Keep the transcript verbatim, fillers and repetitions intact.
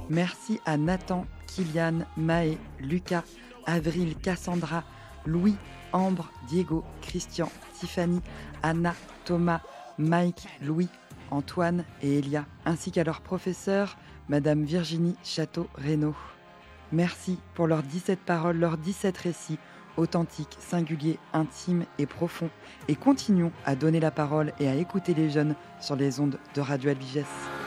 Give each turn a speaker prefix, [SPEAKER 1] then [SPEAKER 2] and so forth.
[SPEAKER 1] Merci à Nathan, Kylian, Maë, Lucas, Avril, Cassandra, Louis, Ambre, Diego, Christian, Tiffany, Anna, Thomas, Mike, Louis, Antoine et Elia, ainsi qu'à leurs professeurs, Madame Virginie Château-Reynaud. Merci pour leurs dix-sept paroles, leurs dix-sept récits, authentiques, singuliers, intimes et profonds. Et continuons à donner la parole et à écouter les jeunes sur les ondes de Radio Albiges.